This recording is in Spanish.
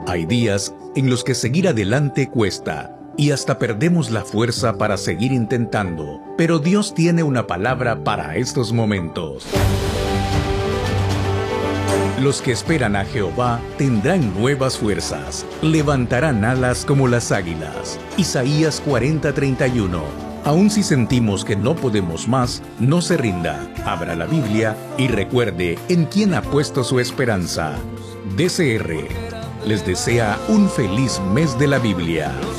Hay días en los que seguir adelante cuesta y hasta perdemos la fuerza para seguir intentando, pero Dios tiene una palabra para estos momentos. Los que esperan a Jehová tendrán nuevas fuerzas, levantarán alas como las águilas. Isaías 40:31. Aun si sentimos que no podemos más, no se rinda, abra la Biblia y recuerde en quién ha puesto su esperanza. DCR les desea un feliz mes de la Biblia.